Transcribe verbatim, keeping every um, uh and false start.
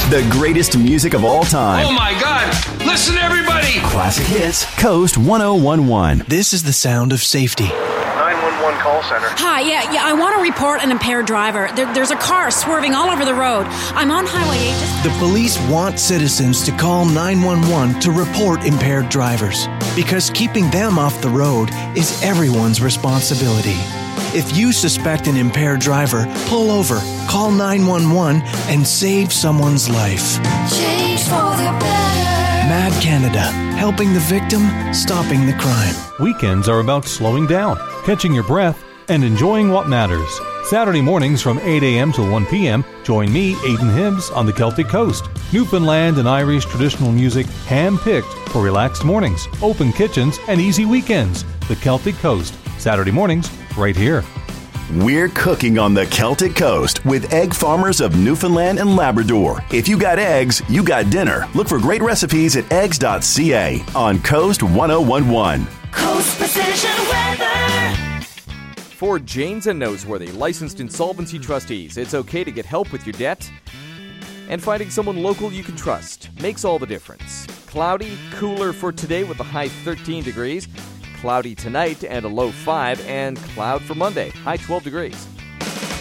The greatest music of all time. Oh my God! Listen, everybody! Classic hits. Coast one oh one one. This is the sound of safety. nine one one call center. Hi, yeah, yeah. I want to report an impaired driver. There, there's a car swerving all over the road. I'm on Highway eight. Just... The police want citizens to call nine one one to report impaired drivers, because keeping them off the road is everyone's responsibility. If you suspect an impaired driver, pull over, call nine one one, and save someone's life. Change for the better. Mad Canada, helping the victim, stopping the crime. Weekends are about slowing down, catching your breath, and enjoying what matters. Saturday mornings from eight a.m. to one p.m., join me, Aidan Hibbs, on the Celtic Coast. Newfoundland and Irish traditional music hand-picked for relaxed mornings, open kitchens, and easy weekends. The Celtic Coast, Saturday mornings, right here. We're cooking on the Celtic Coast with egg farmers of Newfoundland and Labrador. If you got eggs, you got dinner. Look for great recipes at eggs dot c a on Coast one oh one one. Coast Precision Weather. For Janes and Noseworthy, licensed insolvency trustees, it's okay to get help with your debt. And finding someone local you can trust makes all the difference. Cloudy, cooler for today with a high thirteen degrees. Cloudy tonight and a low five, and cloud for Monday, high twelve degrees.